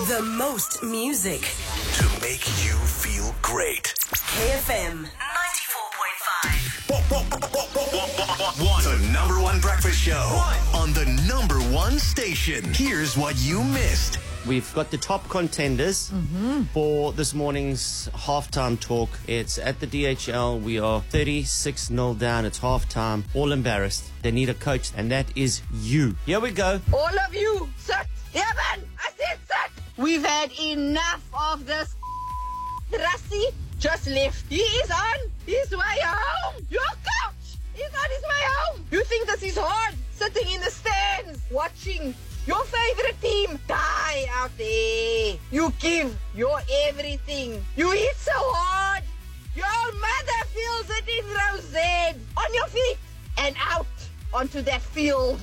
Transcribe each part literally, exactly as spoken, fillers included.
The most music. To make you feel great. K F M ninety-four point five. One. The number one breakfast show. One. On the number one station. Here's what you missed. We've got the top contenders mm-hmm. for this morning's halftime talk. It's at the D H L. We are thirty-six nil down. It's halftime. All embarrassed. They need a coach, and that is you. Here we go. All of you, sit. Yeah, man. I said sit. We've had enough of this. Rassi just left. He is on his way home. Your coach is on his way home. You think this is hard? Sitting in the stands, watching your favorite team die out there. You give your everything. You hit so hard. Your mother feels it in Rosette. On your feet and out onto that field.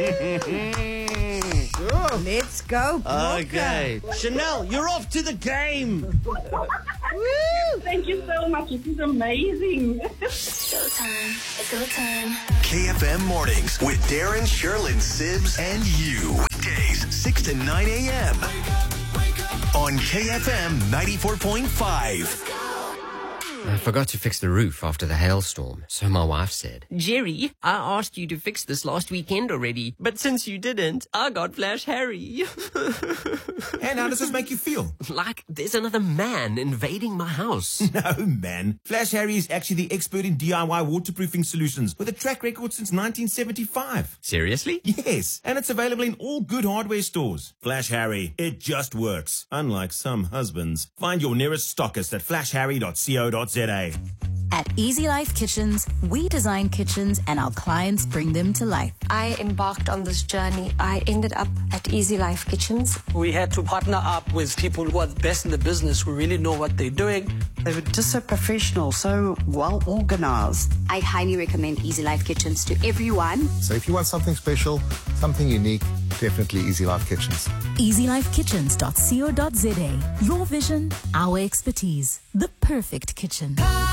Sure. Let's go, Booker. Okay. Chanel, you're off to the game. Woo! Thank you so much. It is amazing. Showtime. It's go time. K F M Mornings with Darren, Sherlyn, Sibs, and you. Weekdays, six to nine a.m. on K F M ninety-four point five. I forgot to fix the roof after the hailstorm, so my wife said. Jerry, I asked you to fix this last weekend already, but since you didn't, I got Flash Harry. And how does this make you feel? Like there's another man invading my house. No, man. Flash Harry is actually the expert in D I Y waterproofing solutions with a track record since nineteen seventy-five. Seriously? Yes, and it's available in all good hardware stores. Flash Harry, it just works. Unlike some husbands. Find your nearest stockist at flash harry dot co dot za. At Easy Life Kitchens, we design kitchens and our clients bring them to life. I embarked on this journey. I ended up at Easy Life Kitchens. We had to partner up with people who are the best in the business, who really know what they're doing. They were just so professional, so well organized. I highly recommend Easy Life Kitchens to everyone. So if you want something special, something unique, definitely Easy Life Kitchens. easy life kitchens dot co dot za. Your vision, our expertise. The perfect kitchen.